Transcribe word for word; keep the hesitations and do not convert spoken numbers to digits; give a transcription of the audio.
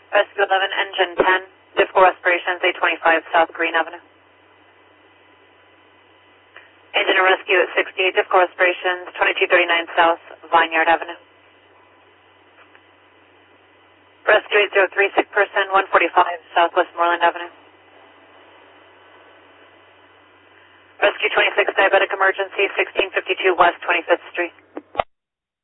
Rescue eleven, engine ten, difficult respirations, eight twenty-five South Green Avenue. Engine and rescue at sixty-eight, difficult respirations, twenty-two thirty-nine South Vineyard Avenue. Rescue eight zero three, sick person, one forty-five South Westmoreland Avenue. Rescue twenty-six, diabetic emergency, sixteen fifty-two West twenty-fifth Street.